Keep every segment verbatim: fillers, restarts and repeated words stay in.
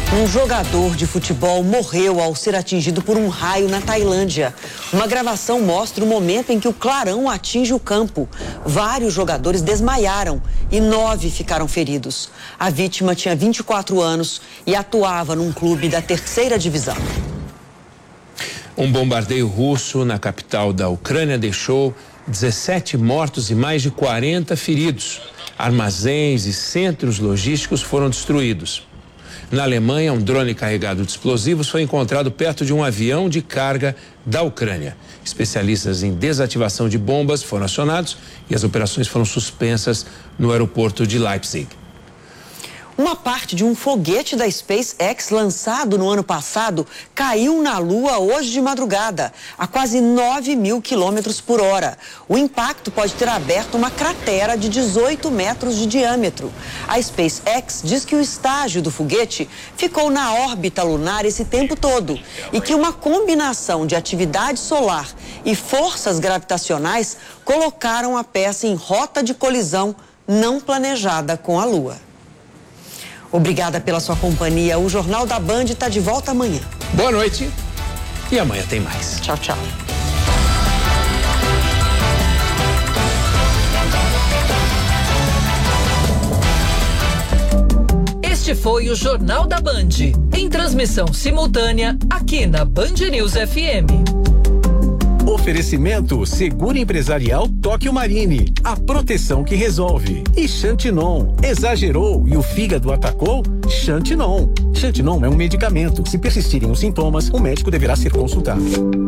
Um jogador de futebol morreu ao ser atingido por um raio na Tailândia. Uma gravação mostra o momento em que o clarão atinge o campo. Vários jogadores desmaiaram e nove ficaram feridos. A vítima tinha vinte e quatro anos e atuava num clube da terceira divisão. Um bombardeio russo na capital da Ucrânia deixou dezessete mortos e mais de quarenta feridos. Armazéns e centros logísticos foram destruídos. Na Alemanha, um drone carregado de explosivos foi encontrado perto de um avião de carga da Ucrânia. Especialistas em desativação de bombas foram acionados e as operações foram suspensas no aeroporto de Leipzig. Uma parte de um foguete da SpaceX lançado no ano passado caiu na Lua hoje de madrugada, a quase nove mil quilômetros por hora. O impacto pode ter aberto uma cratera de dezoito metros de diâmetro. A SpaceX diz que o estágio do foguete ficou na órbita lunar esse tempo todo e que uma combinação de atividade solar e forças gravitacionais colocaram a peça em rota de colisão não planejada com a Lua. Obrigada pela sua companhia. O Jornal da Band está de volta amanhã. Boa noite e amanhã tem mais. Tchau, tchau. Este foi o Jornal da Band, em transmissão simultânea aqui na Band News F M. Oferecimento Seguro Empresarial Tóquio Marine, a proteção que resolve. E Xantinon, exagerou e o fígado atacou? Xantinon. Xantinon é um medicamento. Se persistirem os sintomas, o médico deverá ser consultado.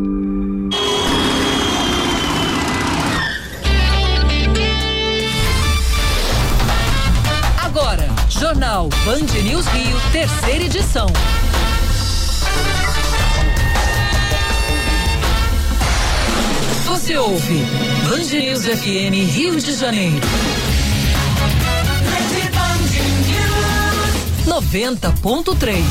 Agora, Jornal Band News Rio, terceira edição. Você ouve Band News F M Rio de Janeiro. noventa ponto três.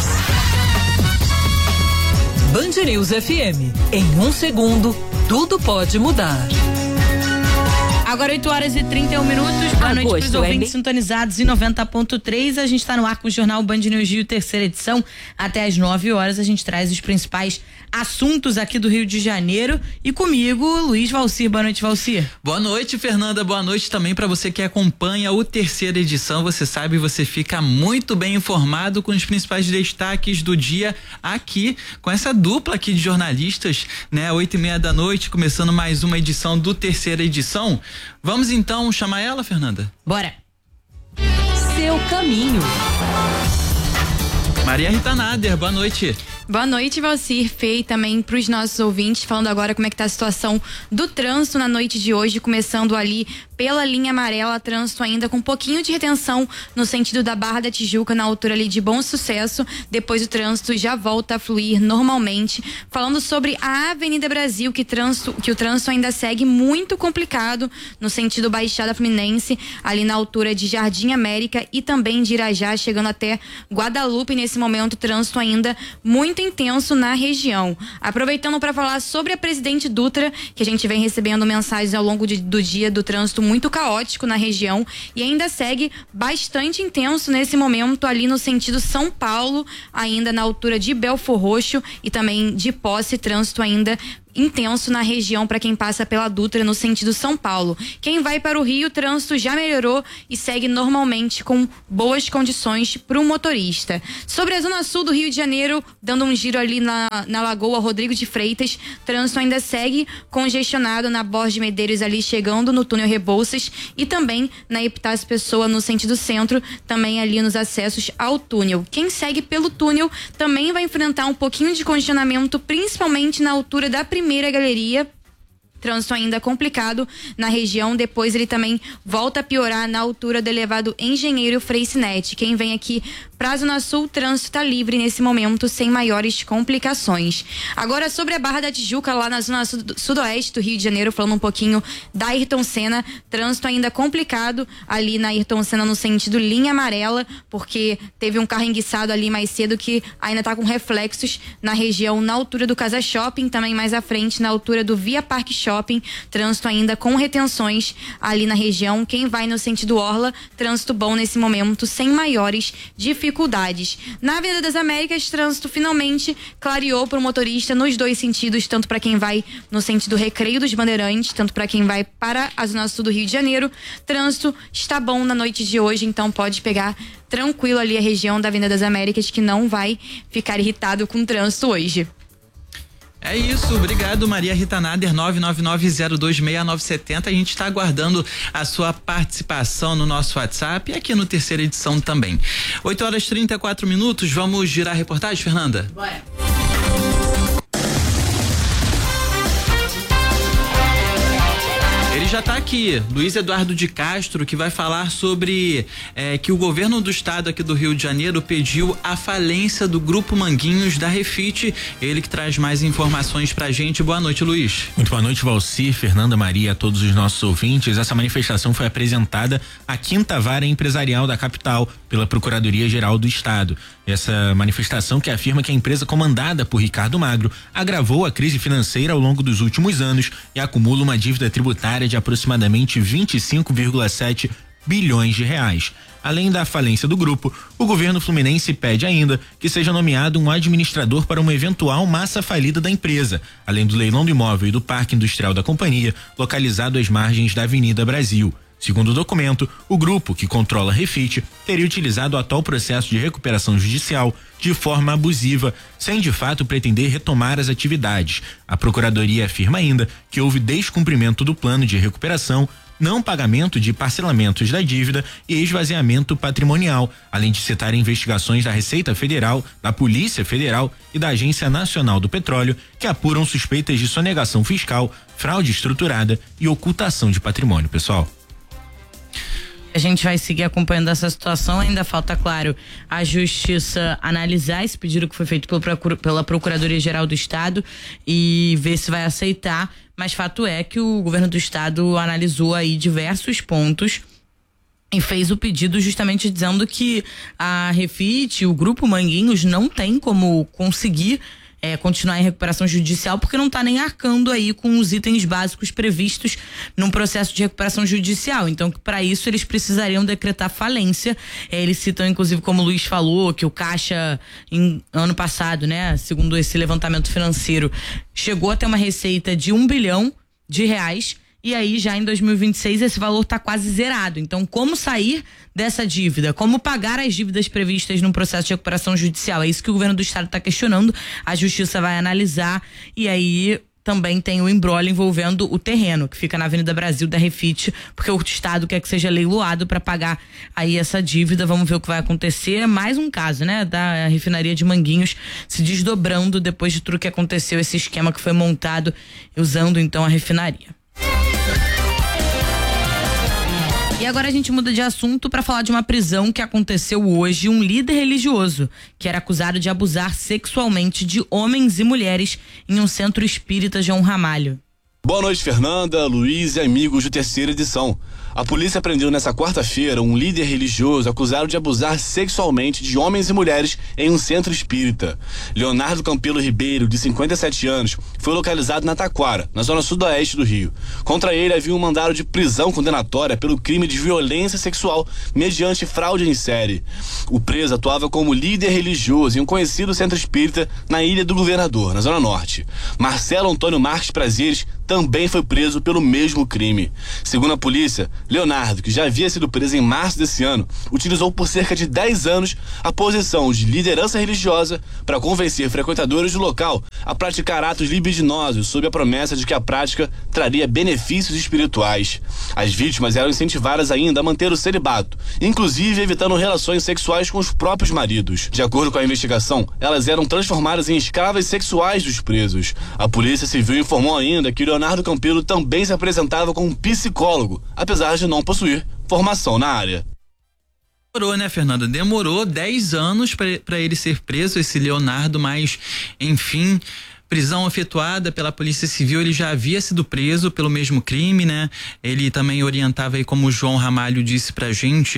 Band News F M. Em um segundo, tudo pode mudar. Agora oito horas e trinta e um minutos. Boa noite para os ouvintes sintonizados em noventa ponto três. A gente está no ar com o Jornal Band News Rio, terceira edição. Até às nove horas a gente traz os principais assuntos aqui do Rio de Janeiro. E comigo, Luiz Valcir. Boa noite, Valcir. Boa noite, Fernanda. Boa noite também para você que acompanha o terceira edição. Você sabe, você fica muito bem informado com os principais destaques do dia aqui, com essa dupla aqui de jornalistas, né? Oito e meia da noite, começando mais uma edição do terceira edição. Vamos então chamar ela, Fernanda? Bora. Seu caminho. Maria Rita Nader, boa noite. Boa noite, Valcir, Fê, e também para os nossos ouvintes, falando agora como é que tá a situação do trânsito na noite de hoje, começando ali pela linha amarela, trânsito ainda com um pouquinho de retenção no sentido da Barra da Tijuca, na altura ali de Bom Sucesso. Depois o trânsito já volta a fluir normalmente. Falando sobre a Avenida Brasil, que, trânsito, que o trânsito ainda segue muito complicado no sentido Baixada Fluminense, ali na altura de Jardim América e também de Irajá, chegando até Guadalupe. Nesse momento, trânsito ainda muito intenso na região. Aproveitando para falar sobre a Presidente Dutra, que a gente vem recebendo mensagens ao longo de, do dia do trânsito muito caótico na região e ainda segue bastante intenso nesse momento ali no sentido São Paulo, ainda na altura de Belfor Roxo e também de Posse, trânsito ainda intenso na região para quem passa pela Dutra no sentido São Paulo. Quem vai para o Rio, o trânsito já melhorou e segue normalmente com boas condições para o motorista. Sobre a zona sul do Rio de Janeiro, dando um giro ali na, na Lagoa Rodrigo de Freitas, trânsito ainda segue congestionado na Borges de Medeiros ali chegando no túnel Rebouças e também na Epitácio Pessoa no sentido centro, também ali nos acessos ao túnel. Quem segue pelo túnel também vai enfrentar um pouquinho de congestionamento, principalmente na altura da primeira galeria. Trânsito ainda complicado na região, depois ele também volta a piorar na altura do elevado Engenheiro Freycinet. Quem vem aqui pra Zona Sul, trânsito tá livre nesse momento, sem maiores complicações. Agora sobre a Barra da Tijuca, lá na zona sud- sudoeste do Rio de Janeiro, falando um pouquinho da Ayrton Senna, trânsito ainda complicado ali na Ayrton Senna no sentido linha amarela, porque teve um carro enguiçado ali mais cedo que ainda tá com reflexos na região, na altura do Casa Shopping, também mais à frente, na altura do Via Parque Shopping. Shopping, trânsito ainda com retenções ali na região. Quem vai no sentido Orla, trânsito bom nesse momento, sem maiores dificuldades. Na Avenida das Américas, trânsito finalmente clareou para o motorista nos dois sentidos, tanto para quem vai no sentido Recreio dos Bandeirantes, tanto para quem vai para a Zona Sul do Rio de Janeiro. Trânsito está bom na noite de hoje, então pode pegar tranquilo ali a região da Avenida das Américas, que não vai ficar irritado com o trânsito hoje. É isso, obrigado Maria Rita Nader, nove nove nove zero dois seis nove sete zero. A gente está aguardando a sua participação no nosso WhatsApp e aqui no Terceira Edição também. oito horas e trinta e quatro minutos, vamos girar a reportagem, Fernanda? Bora. Ele já está aqui, Luiz Eduardo de Castro, que vai falar sobre é, que o governo do estado aqui do Rio de Janeiro pediu a falência do Grupo Manguinhos da Refit. Ele que traz mais informações pra gente. Boa noite, Luiz. Muito boa noite, Valci, Fernanda, Maria, a todos os nossos ouvintes. Essa manifestação foi apresentada à quinta vara empresarial da capital pela Procuradoria-Geral do Estado. Essa manifestação que afirma que a empresa comandada por Ricardo Magro agravou a crise financeira ao longo dos últimos anos e acumula uma dívida tributária de aproximadamente vinte e cinco vírgula sete bilhões de reais. Além da falência do grupo, o governo fluminense pede ainda que seja nomeado um administrador para uma eventual massa falida da empresa, além do leilão do imóvel e do parque industrial da companhia, localizado às margens da Avenida Brasil. Segundo o documento, o grupo, que controla a Refit, teria utilizado o atual processo de recuperação judicial de forma abusiva, sem de fato pretender retomar as atividades. A Procuradoria afirma ainda que houve descumprimento do plano de recuperação, não pagamento de parcelamentos da dívida e esvaziamento patrimonial, além de citar investigações da Receita Federal, da Polícia Federal e da Agência Nacional do Petróleo, que apuram suspeitas de sonegação fiscal, fraude estruturada e ocultação de patrimônio, pessoal. A gente vai seguir acompanhando essa situação. Ainda falta, claro, a justiça analisar esse pedido que foi feito pelo, pela Procuradoria-Geral do Estado e ver se vai aceitar. Mas fato é que o governo do estado analisou aí diversos pontos e fez o pedido justamente dizendo que a Refit, o Grupo Manguinhos, não tem como conseguir É, continuar em recuperação judicial porque não está nem arcando aí com os itens básicos previstos num processo de recuperação judicial. Então, para isso eles precisariam decretar falência. É, eles citam, inclusive, como o Luiz falou, que o caixa em ano passado, né, segundo esse levantamento financeiro, chegou a ter uma receita de um bilhão de reais. E aí, já em dois mil e vinte e seis, esse valor está quase zerado. Então, como sair dessa dívida? Como pagar as dívidas previstas num processo de recuperação judicial? É isso que o governo do estado está questionando. A justiça vai analisar. E aí, também tem o imbróglio envolvendo o terreno, que fica na Avenida Brasil da Refit, porque o estado quer que seja leiloado para pagar aí essa dívida. Vamos ver o que vai acontecer. Mais um caso, né, da refinaria de Manguinhos se desdobrando depois de tudo que aconteceu, esse esquema que foi montado usando, então, a refinaria. E agora a gente muda de assunto para falar de uma prisão que aconteceu hoje. Um líder religioso que era acusado de abusar sexualmente de homens e mulheres em um centro espírita João Ramalho. Boa noite, Fernanda, Luiz e amigos do Terceira Edição. A polícia prendeu nessa quarta-feira um líder religioso acusado de abusar sexualmente de homens e mulheres em um centro espírita. Leonardo Campelo Ribeiro, de cinquenta e sete anos, foi localizado na Taquara, na zona sudoeste do Rio. Contra ele havia um mandado de prisão condenatória pelo crime de violência sexual mediante fraude em série. O preso atuava como líder religioso em um conhecido centro espírita na Ilha do Governador, na zona norte. Marcelo Antônio Marques Prazeres também foi preso pelo mesmo crime. Segundo a polícia, Leonardo, que já havia sido preso em março desse ano, utilizou por cerca de dez anos a posição de liderança religiosa para convencer frequentadores do local a praticar atos libidinosos sob a promessa de que a prática traria benefícios espirituais. As vítimas eram incentivadas ainda a manter o celibato, inclusive evitando relações sexuais com os próprios maridos. De acordo com a investigação, elas eram transformadas em escravas sexuais dos presos. A Polícia Civil informou ainda que Leonardo Campelo também se apresentava como psicólogo, apesar de não possuir formação na área. Demorou, né, Fernanda? Demorou dez anos para ele ser preso, esse Leonardo, mas, enfim, prisão efetuada pela Polícia Civil. Ele já havia sido preso pelo mesmo crime, né? Ele também orientava aí, como o João Ramalho disse pra gente,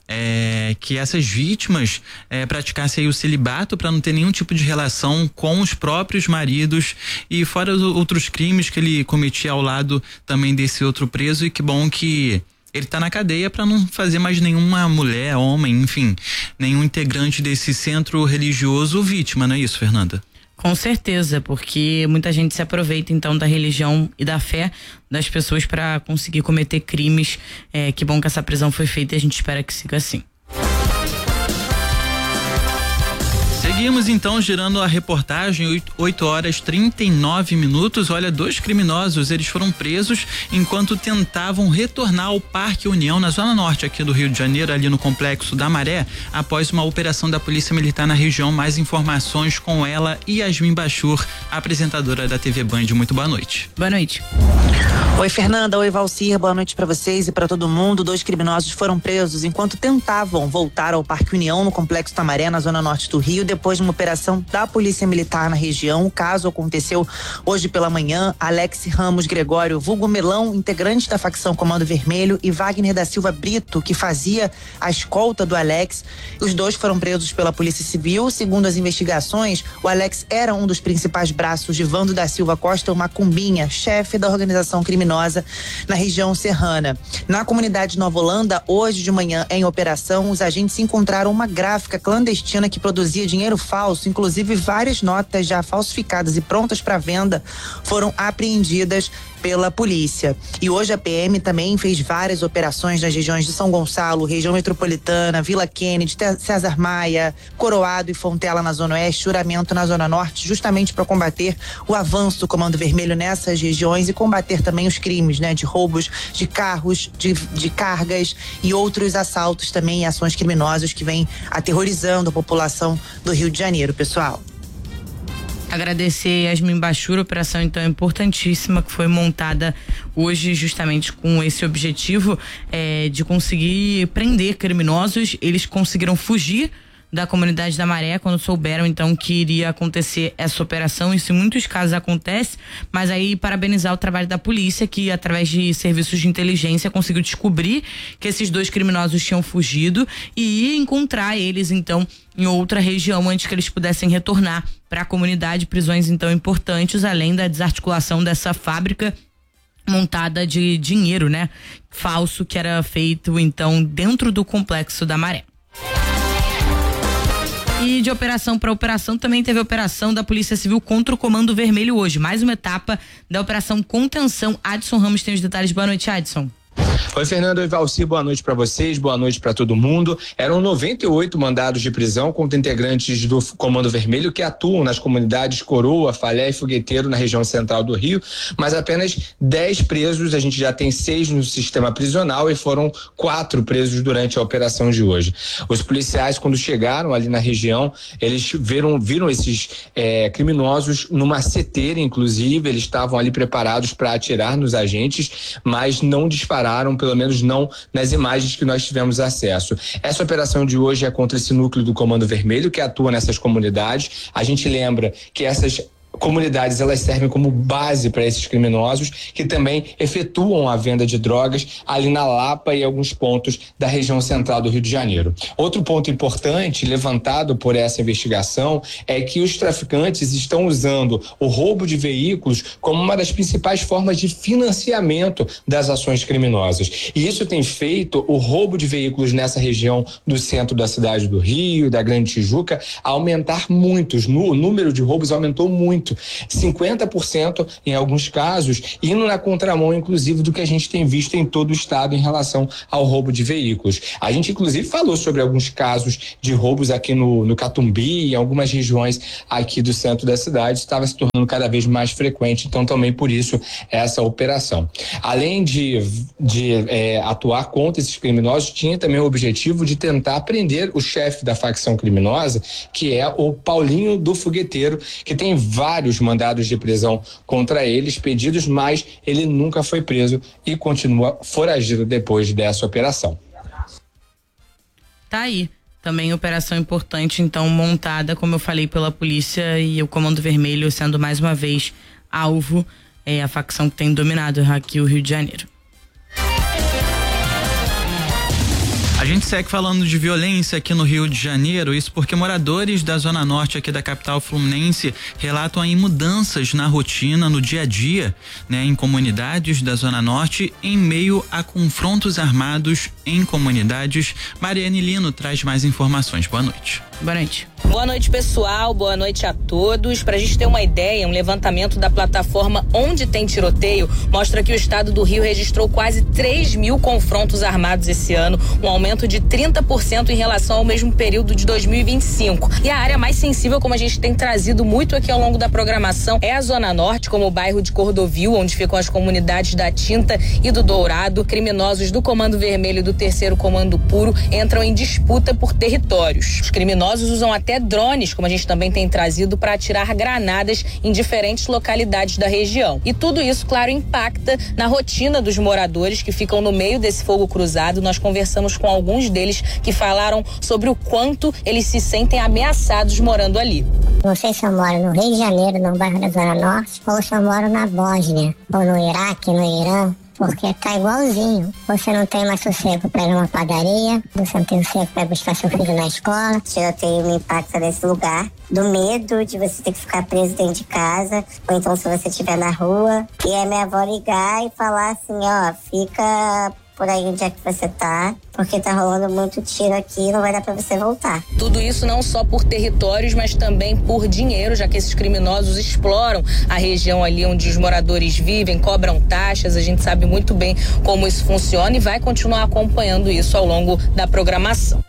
é, que essas vítimas é, praticassem aí o celibato para não ter nenhum tipo de relação com os próprios maridos e fora os outros crimes que ele cometia ao lado também desse outro preso. E que bom que ele tá na cadeia para não fazer mais nenhuma mulher, homem, enfim, nenhum integrante desse centro religioso vítima, não é isso, Fernanda? Com certeza, porque muita gente se aproveita então da religião e da fé das pessoas para conseguir cometer crimes. É, que bom que essa prisão foi feita e a gente espera que siga assim. Seguimos então girando a reportagem, oito horas trinta e nove minutos. Olha, dois criminosos, eles foram presos enquanto tentavam retornar ao Parque União, na zona norte aqui do Rio de Janeiro, ali no Complexo da Maré, após uma operação da Polícia Militar na região. Mais informações com ela, Yasmin Bachur, apresentadora da T V Band. Muito boa noite. Boa noite. Oi, Fernanda. Oi, Valcir. Boa noite para vocês e para todo mundo. Dois criminosos foram presos enquanto tentavam voltar ao Parque União, no Complexo da Maré, na zona norte do Rio, depois de uma operação da Polícia Militar na região. O caso aconteceu hoje pela manhã. Alex Ramos Gregório, vulgo Melão, integrante da facção Comando Vermelho, e Wagner da Silva Brito, que fazia a escolta do Alex. Os dois foram presos pela Polícia Civil. Segundo as investigações, o Alex era um dos principais braços de Vando da Silva Costa, uma Macumbinha, chefe da organização criminosa na região serrana. Na comunidade Nova Holanda, hoje de manhã, em operação, os agentes encontraram uma gráfica clandestina que produzia dinheiro falso, inclusive várias notas já falsificadas e prontas para venda foram apreendidas pela polícia. E hoje a P M também fez várias operações nas regiões de São Gonçalo, região metropolitana, Vila Kennedy, César Maia, Coroado e Fontela na Zona Oeste, Juramento na Zona Norte, justamente para combater o avanço do Comando Vermelho nessas regiões e combater também os crimes, né, de roubos de carros, de, de cargas e outros assaltos também e ações criminosas que vêm aterrorizando a população do Rio de Janeiro, pessoal. Agradecer Yasmin Bachur, operação então importantíssima que foi montada hoje justamente com esse objetivo é, de conseguir prender criminosos. Eles conseguiram fugir da comunidade da Maré quando souberam então que iria acontecer essa operação. Isso em muitos casos acontece, mas aí parabenizar o trabalho da polícia, que através de serviços de inteligência conseguiu descobrir que esses dois criminosos tinham fugido e encontrar eles então em outra região antes que eles pudessem retornar para a comunidade. Prisões então importantes, além da desarticulação dessa fábrica montada de dinheiro, né, falso, que era feito então dentro do Complexo da Maré. E de operação para operação também teve a operação da Polícia Civil contra o Comando Vermelho hoje. Mais uma etapa da operação Contenção. Adson Ramos tem os detalhes. Boa noite, Adson. Oi, Fernando. Oi, Valci. Boa noite para vocês, boa noite para todo mundo. Eram noventa e oito mandados de prisão contra integrantes do Comando Vermelho que atuam nas comunidades Coroa, Falé e Fogueteiro na região central do Rio, mas apenas dez presos. A gente já tem seis no sistema prisional e foram quatro presos durante a operação de hoje. Os policiais, quando chegaram ali na região, eles viram, viram esses é, criminosos numa ceteira, inclusive, eles estavam ali preparados para atirar nos agentes, mas não dispararam, pelo menos não nas imagens que nós tivemos acesso. Essa operação de hoje é contra esse núcleo do Comando Vermelho que atua nessas comunidades. A gente lembra que essas comunidades, elas servem como base para esses criminosos que também efetuam a venda de drogas ali na Lapa e alguns pontos da região central do Rio de Janeiro. Outro ponto importante levantado por essa investigação é que os traficantes estão usando o roubo de veículos como uma das principais formas de financiamento das ações criminosas. E isso tem feito o roubo de veículos nessa região do centro da cidade do Rio, da Grande Tijuca, aumentar muito. O número de roubos aumentou muito. cinquenta por cento em alguns casos, indo na contramão, inclusive, do que a gente tem visto em todo o estado em relação ao roubo de veículos. A gente, inclusive, falou sobre alguns casos de roubos aqui no, no Catumbi, em algumas regiões aqui do centro da cidade, estava se tornando cada vez mais frequente, então também por isso essa operação. Além de, de é, atuar contra esses criminosos, tinha também o objetivo de tentar prender o chefe da facção criminosa, que é o Paulinho do Fogueteiro, que tem vários vários mandados de prisão contra eles, pedidos, mas ele nunca foi preso e continua foragido depois dessa operação. Tá aí. Também operação importante, então, montada, como eu falei, pela polícia e o Comando Vermelho sendo mais uma vez alvo, é a facção que tem dominado aqui o Rio de Janeiro. A gente segue falando de violência aqui no Rio de Janeiro, isso porque moradores da zona norte aqui da capital fluminense relatam aí mudanças na rotina, no dia a dia, né, em comunidades da zona norte, em meio a confrontos armados em comunidades. Mariane Lino traz mais informações. Boa noite. Boa noite. Boa noite, pessoal. Boa noite a todos. Pra gente ter uma ideia, um levantamento da plataforma Onde Tem Tiroteio mostra que o estado do Rio registrou quase três mil confrontos armados esse ano, um aumento de trinta por cento em relação ao mesmo período de dois mil e vinte e cinco. E a área mais sensível, como a gente tem trazido muito aqui ao longo da programação, é a Zona Norte, como o bairro de Cordovil, onde ficam as comunidades da Tinta e do Dourado. Criminosos do Comando Vermelho e do Terceiro Comando Puro entram em disputa por territórios. Os criminosos usam até drones, como a gente também tem trazido, para atirar granadas em diferentes localidades da região. E tudo isso, claro, impacta na rotina dos moradores que ficam no meio desse fogo cruzado. Nós conversamos com alguns deles que falaram sobre o quanto eles se sentem ameaçados morando ali. Não sei se eu moro no Rio de Janeiro, no bairro da Zona Norte, ou se eu moro na Bósnia, ou no Iraque, no Irã, porque tá igualzinho. Você não tem mais sossego para ir numa padaria, você não tem sossego para buscar seu filho na escola. Tiroteio me impacta nesse lugar, do medo de você ter que ficar preso dentro de casa, ou então se você estiver na rua, e a minha avó ligar e falar assim, ó, fica por aí onde é que você tá, porque tá rolando muito tiro aqui e não vai dar pra você voltar. Tudo isso não só por territórios, mas também por dinheiro, já que esses criminosos exploram a região ali onde os moradores vivem, cobram taxas. A gente sabe muito bem como isso funciona e vai continuar acompanhando isso ao longo da programação.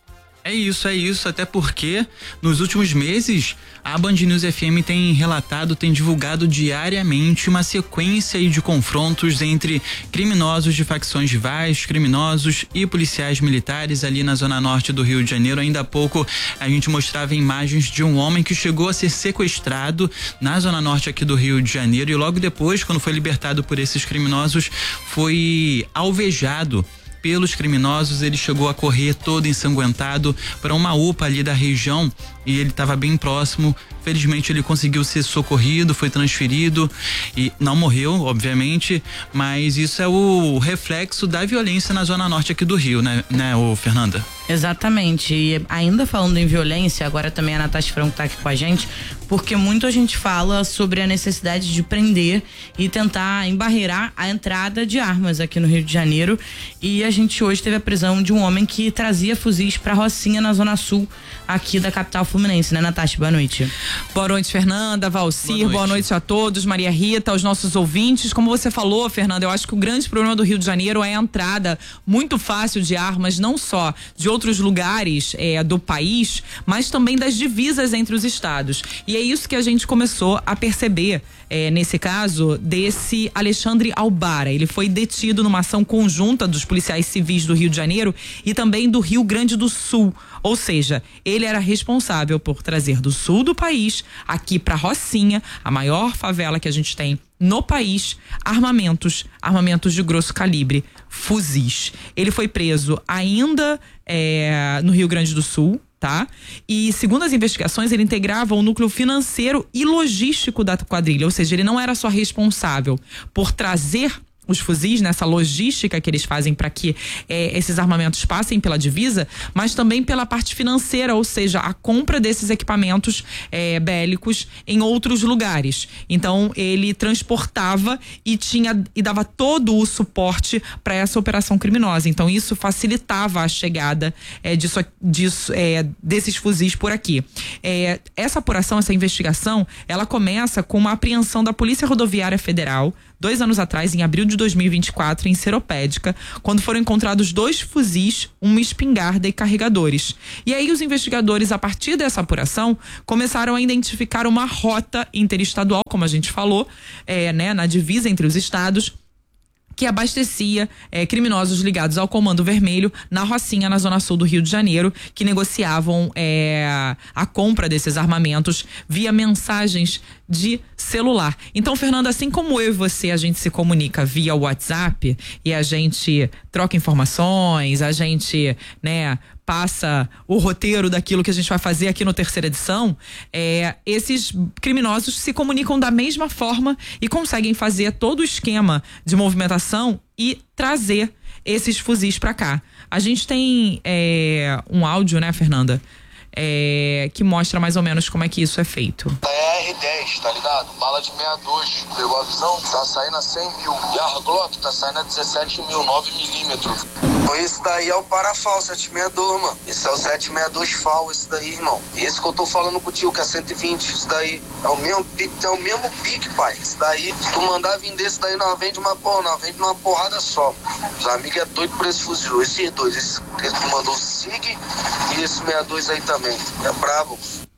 É isso, é isso, até porque nos últimos meses a Band News F M tem relatado, tem divulgado diariamente uma sequência aí de confrontos entre criminosos de facções rivais, criminosos e policiais militares ali na zona norte do Rio de Janeiro. Ainda há pouco a gente mostrava imagens de um homem que chegou a ser sequestrado na zona norte aqui do Rio de Janeiro e logo depois, quando foi libertado por esses criminosos, foi alvejado pelos criminosos. Ele chegou a correr todo ensanguentado para uma U P A ali da região e ele estava bem próximo. Felizmente ele conseguiu ser socorrido, foi transferido e não morreu, obviamente, mas isso é o reflexo da violência na zona norte aqui do Rio, né, né, ô Fernanda? Exatamente. E ainda falando em violência, agora também a Natasha Franco tá aqui com a gente, porque muito a gente fala sobre a necessidade de prender e tentar embarrear a entrada de armas aqui no Rio de Janeiro. E a gente hoje teve a prisão de um homem que trazia fuzis pra Rocinha, na zona sul aqui da capital fluminense, né, Natasha? Boa noite. Boa noite, Fernanda, Valcir, boa noite. boa noite a todos, Maria Rita, aos nossos ouvintes. Como você falou, Fernanda, eu acho que o grande problema do Rio de Janeiro é a entrada muito fácil de armas, não só de outros lugares é, do país, mas também das divisas entre os estados. E é isso que a gente começou a perceber é, nesse caso desse Alexandre Albara. Ele foi detido numa ação conjunta dos policiais civis do Rio de Janeiro e também do Rio Grande do Sul. Ou seja, ele era responsável por trazer do sul do país, aqui para Rocinha, a maior favela que a gente tem no país, armamentos, armamentos de grosso calibre, fuzis. Ele foi preso ainda é, no Rio Grande do Sul, tá? E segundo as investigações, ele integrava o núcleo financeiro e logístico da quadrilha, ou seja, ele não era só responsável por trazer os fuzis, nessa logística que eles fazem para que eh, esses armamentos passem pela divisa, mas também pela parte financeira, ou seja, a compra desses equipamentos eh, bélicos em outros lugares. Então ele transportava e tinha e dava todo o suporte para essa operação criminosa. Então isso facilitava a chegada eh, disso, disso, eh, desses fuzis por aqui. Eh, essa apuração, essa investigação, ela começa com uma apreensão da Polícia Rodoviária Federal dois anos atrás, em abril de dois mil e vinte e quatro, em Seropédica, quando foram encontrados dois fuzis, uma espingarda e carregadores. E aí os investigadores, a partir dessa apuração, começaram a identificar uma rota interestadual, como a gente falou, é, né, na divisa entre os estados, que abastecia eh, criminosos ligados ao Comando Vermelho na Rocinha, na zona sul do Rio de Janeiro, que negociavam eh, a compra desses armamentos via mensagens de celular. Então, Fernanda, assim como eu e você, a gente se comunica via WhatsApp e a gente troca informações, a gente, né, passa o roteiro daquilo que a gente vai fazer aqui no Terceira Edição, é, esses criminosos se comunicam da mesma forma e conseguem fazer todo o esquema de movimentação e trazer esses fuzis pra cá. A gente tem é, um áudio, né, Fernanda? É, que mostra mais ou menos como é que isso é feito. É R dez, tá ligado? Bala de sessenta e dois, pegou a visão? Tá saindo a cem mil. E a Glock tá saindo a dezessete mil, nove milímetros. Esse daí é o Parafal sete sessenta e dois, mano. Esse é o sete sessenta e dois F A O, esse daí, irmão. Esse que eu tô falando contigo, que é cento e vinte, esse daí. É o mesmo pique, é o mesmo pique, pai. Esse daí, se tu mandar vir desse daí, não vende uma porra, não vende uma porrada só. Os amigos é doido por esse fuzil. Esses dois, esse que tu mandou o SIG e esse sessenta e dois aí também. É bravo.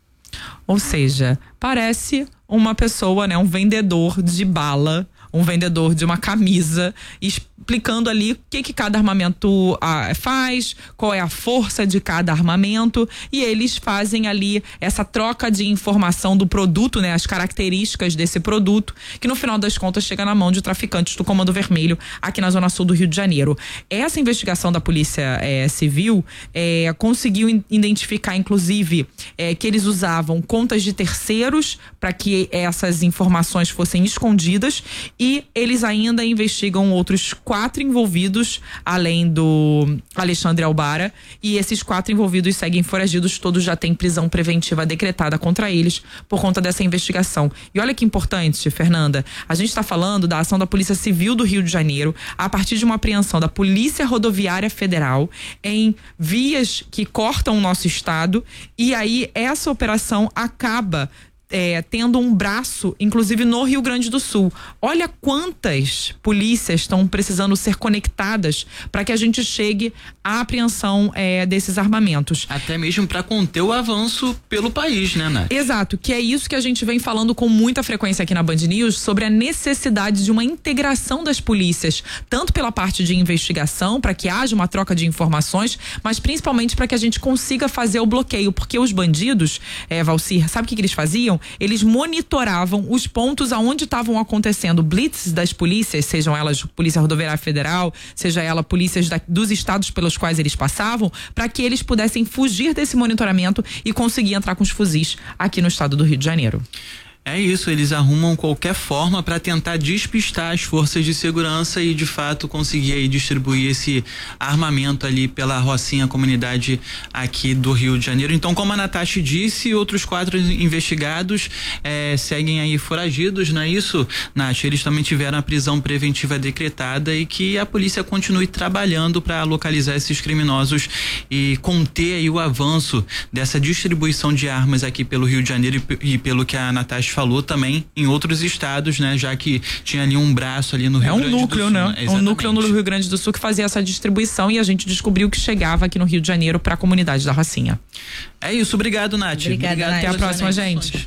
Ou seja, parece uma pessoa, né, um vendedor de bala, um vendedor de uma camisa, explicando ali o que que cada armamento ah, faz, qual é a força de cada armamento, e eles fazem ali essa troca de informação do produto, né, as características desse produto, que no final das contas chega na mão de traficantes do Comando Vermelho aqui na zona sul do Rio de Janeiro. Essa investigação da Polícia eh, Civil eh, conseguiu in- identificar, inclusive, eh, que eles usavam contas de terceiros para que essas informações fossem escondidas, e eles ainda investigam outros quatro envolvidos, além do Alexandre Albara, e esses quatro envolvidos seguem foragidos, todos já têm prisão preventiva decretada contra eles por conta dessa investigação. E olha que importante, Fernanda, a gente está falando da ação da Polícia Civil do Rio de Janeiro a partir de uma apreensão da Polícia Rodoviária Federal em vias que cortam o nosso estado, e aí essa operação acaba É, tendo um braço, inclusive no Rio Grande do Sul. Olha quantas polícias estão precisando ser conectadas para que a gente chegue à apreensão é, desses armamentos. Até mesmo para conter o avanço pelo país, né, Nath? Exato, que é isso que a gente vem falando com muita frequência aqui na Band News, sobre a necessidade de uma integração das polícias, tanto pela parte de investigação, para que haja uma troca de informações, mas principalmente para que a gente consiga fazer o bloqueio, porque os bandidos, é, Valcir, sabe o que, que eles faziam? Eles monitoravam os pontos aonde estavam acontecendo blitzes das polícias, sejam elas Polícia Rodoviária Federal, seja ela polícias da, dos estados pelos quais eles passavam, para que eles pudessem fugir desse monitoramento e conseguir entrar com os fuzis aqui no estado do Rio de Janeiro. É isso, eles arrumam qualquer forma para tentar despistar as forças de segurança e de fato conseguir aí distribuir esse armamento ali pela Rocinha, comunidade aqui do Rio de Janeiro. Então, como a Natasha disse, outros quatro investigados eh, seguem aí foragidos, não é isso, Nath? Eles também tiveram a prisão preventiva decretada e que a polícia continue trabalhando para localizar esses criminosos e conter aí o avanço dessa distribuição de armas aqui pelo Rio de Janeiro e, e pelo que a Natasha falou também em outros estados, né? Já que tinha ali um braço ali no Rio é um Grande núcleo, do Sul. Né? É um núcleo no Rio Grande do Sul que fazia essa distribuição, e a gente descobriu que chegava aqui no Rio de Janeiro para a comunidade da Rocinha. É isso, obrigado, Nath. Obrigado, obrigado Nath. Até a próxima, gente.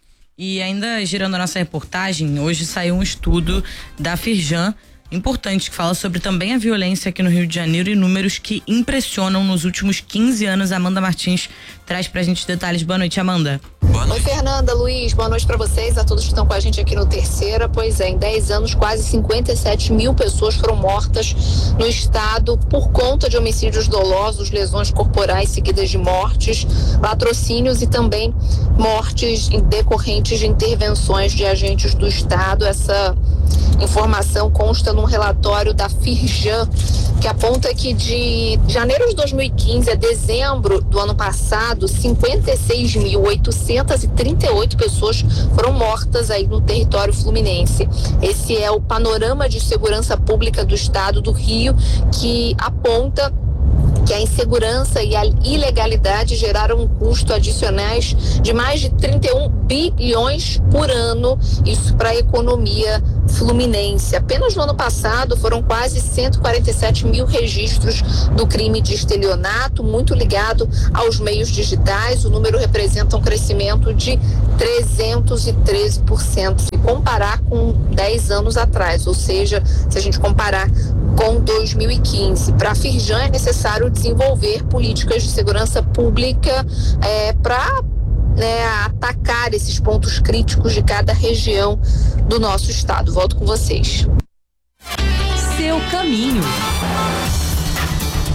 E ainda girando a nossa reportagem, hoje saiu um estudo da Firjan, importante, que fala sobre também a violência aqui no Rio de Janeiro e números que impressionam nos últimos quinze anos. Amanda Martins traz pra gente detalhes. Boa noite, Amanda. Boa noite. Oi, Fernanda, Luiz, boa noite pra vocês, a todos que estão com a gente aqui no Terceira. Pois é, em dez anos, quase cinquenta e sete mil pessoas foram mortas no estado por conta de homicídios dolosos, lesões corporais seguidas de mortes, latrocínios e também mortes decorrentes de intervenções de agentes do estado. Essa informação consta num relatório da Firjan, que aponta que de janeiro de dois mil e quinze a dezembro do ano passado, cinquenta e seis mil oitocentas e trinta e oito pessoas foram mortas aí no território fluminense. Esse é o panorama de segurança pública do estado do Rio, que aponta que a insegurança e a ilegalidade geraram um custo adicionais de mais de trinta e um bilhões por ano, isso para a economia fluminense. Apenas no ano passado foram quase cento e quarenta e sete mil registros do crime de estelionato, muito ligado aos meios digitais. O número representa um crescimento de trezentos e treze por cento, se comparar com dez anos atrás, ou seja, se a gente comparar com dois mil e quinze. Para a Firjan é necessário desenvolver políticas de segurança pública é, para né, atacar esses pontos críticos de cada região do nosso estado. Volto com vocês. Seu caminho.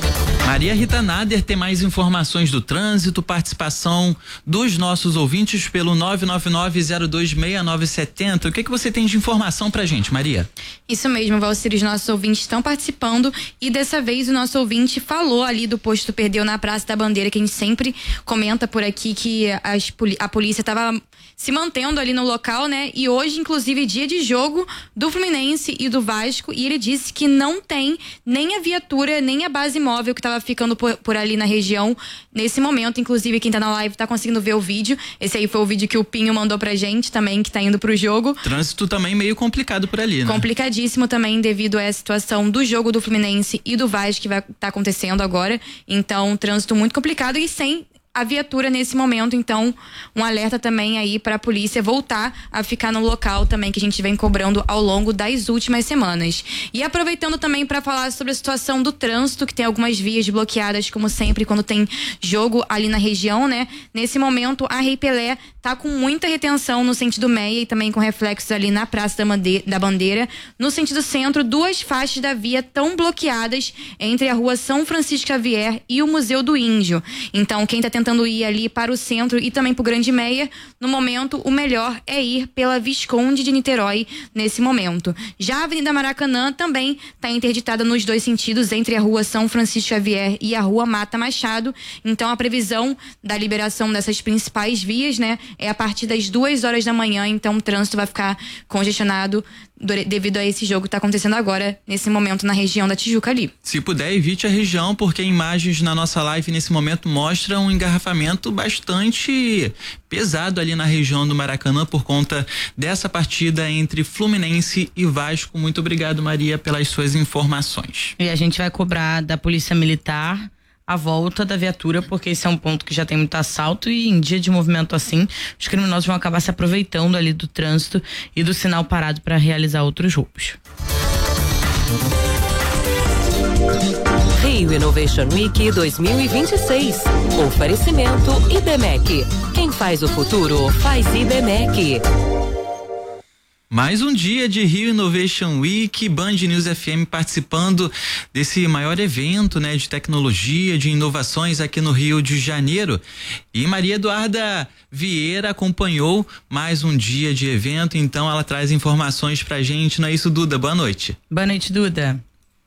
Maria Rita Nader tem mais informações do trânsito, participação dos nossos ouvintes pelo nove nove nove, zero dois seis nove sete zero. O que que você tem de informação pra gente, Maria? Isso mesmo, Valcir, os nossos ouvintes estão participando e dessa vez o nosso ouvinte falou ali do posto Perdeu na Praça da Bandeira, que a gente sempre comenta por aqui que as, a polícia estava se mantendo ali no local, né? E hoje, inclusive, dia de jogo do Fluminense e do Vasco, e ele disse que não tem nem a viatura, nem a base móvel que estava ficando por, por ali na região nesse momento. Inclusive, quem tá na live tá conseguindo ver o vídeo. Esse aí foi o vídeo que o Pinho mandou pra gente também, que tá indo pro jogo. Trânsito também meio complicado por ali, né? Complicadíssimo também devido a essa situação do jogo do Fluminense e do Vasco que vai estar tá acontecendo agora. Então, trânsito muito complicado e sem a viatura nesse momento, então um alerta também aí para a polícia voltar a ficar no local também, que a gente vem cobrando ao longo das últimas semanas. E aproveitando também para falar sobre a situação do trânsito, que tem algumas vias bloqueadas, como sempre, quando tem jogo ali na região, né? Nesse momento, a Rei Pelé tá com muita retenção no sentido Meia e também com reflexos ali na Praça da Bandeira. No sentido centro, duas faixas da via estão bloqueadas entre a Rua São Francisco Xavier e o Museu do Índio. Então, quem tá tentando tentando ir ali para o centro e também para o Grande Meia, no momento o melhor é ir pela Visconde de Niterói nesse momento. Já a Avenida Maracanã também está interditada nos dois sentidos, entre a Rua São Francisco Xavier e a Rua Mata Machado. Então a previsão da liberação dessas principais vias, né, é a partir das duas horas da manhã. Então o trânsito vai ficar congestionado devido a esse jogo que está acontecendo agora, nesse momento, na região da Tijuca ali. Se puder, evite a região, porque imagens na nossa live nesse momento mostram um engarrafamento bastante pesado ali na região do Maracanã por conta dessa partida entre Fluminense e Vasco. Muito obrigado, Maria, pelas suas informações. E a gente vai cobrar da Polícia Militar a volta da viatura, porque esse é um ponto que já tem muito assalto e em dia de movimento assim, os criminosos vão acabar se aproveitando ali do trânsito e do sinal parado para realizar outros roubos. Rio Innovation Week dois mil e vinte e seis. Oferecimento Ibmec. Quem faz o futuro faz Ibmec. Mais um dia de Rio Innovation Week, Band News F M participando desse maior evento, né, de tecnologia, de inovações aqui no Rio de Janeiro. E Maria Eduarda Vieira acompanhou mais um dia de evento, então ela traz informações pra gente, não é isso, Duda? Boa noite. Boa noite, Duda.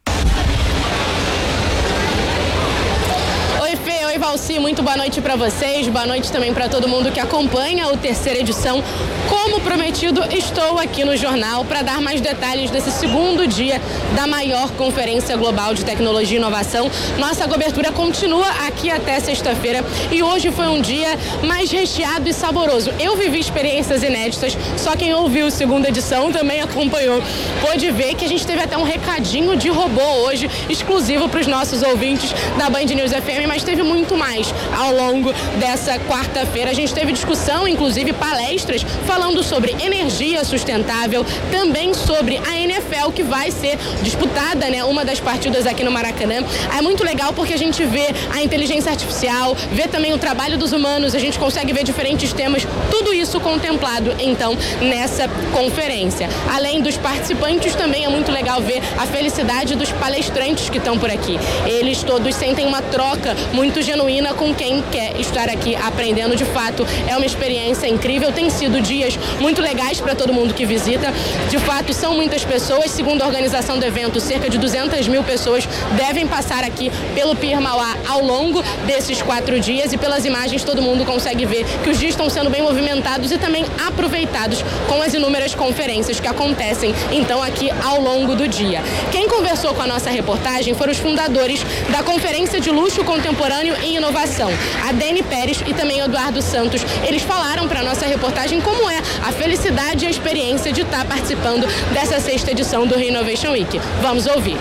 Valci, muito boa noite para vocês, boa noite também para todo mundo que acompanha o terceira edição. Como prometido, estou aqui no jornal para dar mais detalhes desse segundo dia da maior conferência global de tecnologia e inovação. Nossa cobertura continua aqui até sexta-feira e hoje foi um dia mais recheado e saboroso. Eu vivi experiências inéditas, só quem ouviu a segunda edição também acompanhou. Pôde ver que a gente teve até um recadinho de robô hoje, exclusivo para os nossos ouvintes da Band News F M, mas teve muito mais ao longo dessa quarta-feira. A gente teve discussão, inclusive palestras, falando sobre energia sustentável, também sobre a N F L, que vai ser disputada, né, uma das partidas aqui no Maracanã. É muito legal porque a gente vê a inteligência artificial, vê também o trabalho dos humanos, a gente consegue ver diferentes temas, tudo isso contemplado, então, nessa conferência. Além dos participantes, também é muito legal ver a felicidade dos palestrantes que estão por aqui. Eles todos sentem uma troca muito genuína com quem quer estar aqui aprendendo. De fato, é uma experiência incrível, tem sido dias muito legais para todo mundo que visita. De fato, são muitas pessoas, segundo a organização do evento, cerca de duzentas mil pessoas devem passar aqui pelo Pier Mauá ao longo desses quatro dias, e pelas imagens todo mundo consegue ver que os dias estão sendo bem movimentados e também aproveitados com as inúmeras conferências que acontecem então aqui ao longo do dia. Quem conversou com a nossa reportagem foram os fundadores da Conferência de Luxo Contemporâneo e Inovação, a Dani Pérez e também o Eduardo Santos. Eles falaram para a nossa reportagem como é a felicidade e a experiência de estar participando dessa sexta edição do Rio Innovation Week. Vamos ouvir.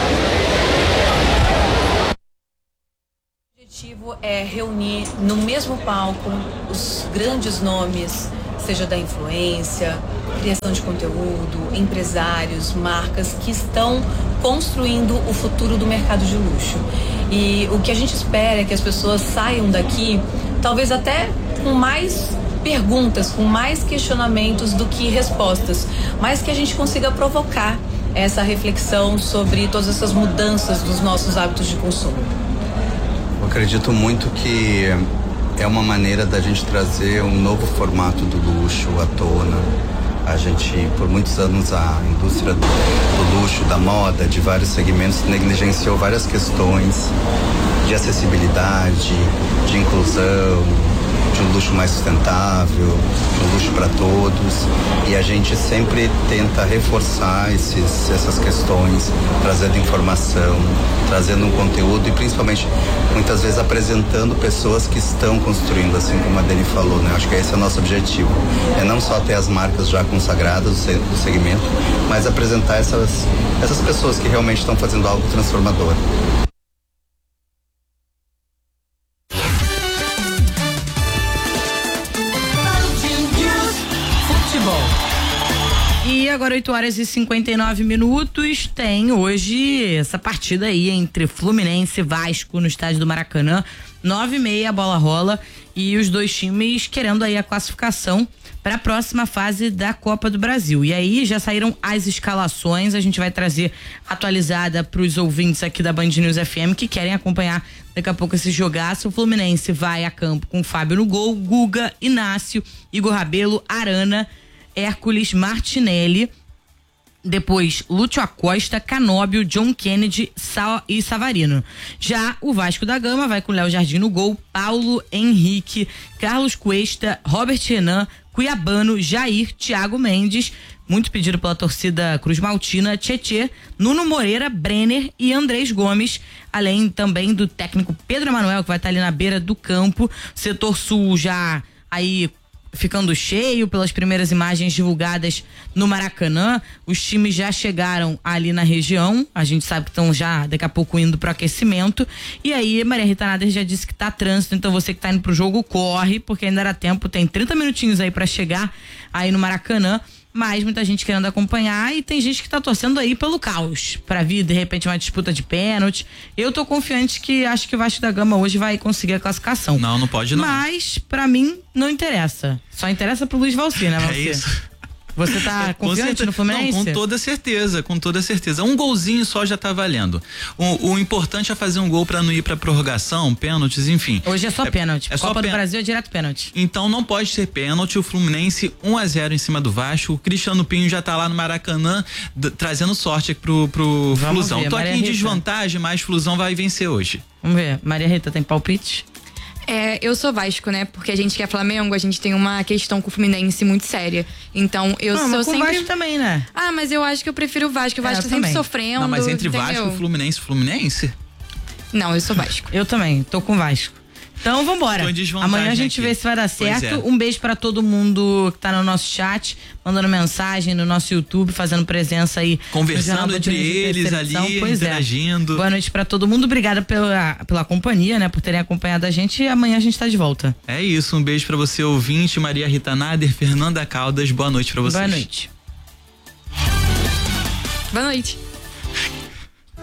O objetivo é reunir no mesmo palco os grandes nomes, seja da influência, criação de conteúdo, empresários, marcas que estão construindo o futuro do mercado de luxo. E o que a gente espera é que as pessoas saiam daqui, talvez até com mais perguntas, com mais questionamentos do que respostas, mas que a gente consiga provocar essa reflexão sobre todas essas mudanças dos nossos hábitos de consumo. acredito muito que é uma maneira da gente trazer um novo formato do luxo à tona. A gente, por muitos anos, a indústria do, do luxo, da moda, de vários segmentos, negligenciou várias questões de acessibilidade, de inclusão, de um luxo mais sustentável, de um luxo para todos. E a gente sempre tenta reforçar esses, essas questões, trazendo informação, trazendo um conteúdo e principalmente, muitas vezes, apresentando pessoas que estão construindo, assim como a Dani falou, né? Acho que esse é o nosso objetivo. É não só ter as marcas já consagradas do segmento, mas apresentar essas, essas pessoas que realmente estão fazendo algo transformador. E agora oito horas e cinquenta e nove minutos, tem hoje essa partida aí entre Fluminense e Vasco no estádio do Maracanã, nove e meia a bola rola e os dois times querendo aí a classificação para a próxima fase da Copa do Brasil. E aí já saíram as escalações, a gente vai trazer atualizada para os ouvintes aqui da Band News F M que querem acompanhar daqui a pouco esse jogaço. O Fluminense vai a campo com Fábio no gol, Guga, Inácio, Igor Rabelo, Arana, Hércules, Martinelli, depois Lúcio Acosta, Canóbio, John Kennedy Sa- e Savarino. Já o Vasco da Gama vai com Léo Jardim no gol, Paulo Henrique, Carlos Cuesta, Robert Renan, Cuiabano, Jair, Thiago Mendes, muito pedido pela torcida Cruz Maltina, Tietê, Nuno Moreira, Brenner e Andrés Gomes, além também do técnico Pedro Emanuel, que vai estar ali na beira do campo. Setor sul já aí ficando cheio pelas primeiras imagens divulgadas no Maracanã. Os times já chegaram ali na região, a gente sabe que estão já daqui a pouco indo pro aquecimento, e aí Maria Rita Nader já disse que tá trânsito, então você que tá indo pro jogo, corre, porque ainda dá tempo, tem trinta minutinhos aí para chegar aí no Maracanã, mas muita gente querendo acompanhar e tem gente que tá torcendo aí pelo caos, pra vir de repente uma disputa de pênalti. Eu tô confiante que acho que o Vasco da Gama hoje vai conseguir a classificação. Não, não pode não. Mas pra mim não interessa, só interessa pro Luiz Valci, né, Valci? É isso. Você tá confiante no Fluminense? Não, com toda certeza, com toda certeza. Um golzinho só já tá valendo. O, o importante é fazer um gol pra não ir pra prorrogação, pênaltis, enfim. Hoje é só é, pênalti. É Copa só do pên... Brasil é direto pênalti. Então não pode ser pênalti. O Fluminense um a zero em cima do Vasco. O Cristiano Pinho já tá lá no Maracanã d- trazendo sorte aqui pro, pro Flusão. ver, Tô Maria aqui em Rita. desvantagem, mas Flusão vai vencer hoje. Vamos ver. Maria Rita tem palpite? É, eu sou Vasco, né? Porque a gente que é Flamengo, a gente tem uma questão com o Fluminense muito séria. Então, eu ah, sou mas com sempre. o Vasco também, né? Ah, mas eu acho que eu prefiro o Vasco. O Vasco É, tá sempre também. sofrendo. Não, mas entre entendeu? Vasco e Fluminense, Fluminense? Não, eu sou Vasco. Eu também, tô com Vasco. Então vambora. Tô em desvantagem Amanhã a gente aqui. vê se vai dar Pois certo. é. Um beijo pra todo mundo que tá no nosso chat, mandando mensagem no nosso YouTube, fazendo presença aí. Conversando entre eles ali, pois interagindo. É. Boa noite pra todo mundo. Obrigada pela, pela companhia, né? Por terem acompanhado a gente. E amanhã a gente tá de volta. É isso, um beijo pra você, ouvinte, Maria Rita Nader, Fernanda Caldas. Boa noite pra vocês. Boa noite. Boa noite.